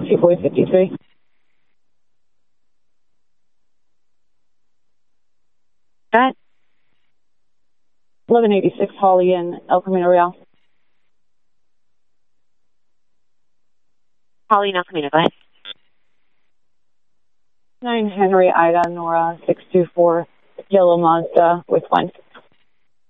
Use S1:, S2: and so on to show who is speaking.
S1: 2-boy 53.
S2: Got
S1: 1186 Holly in El Camino Real.
S2: Holly in El Camino, go ahead.
S1: 9 Henry Ida Nora 624 Yellow Mazda with 1.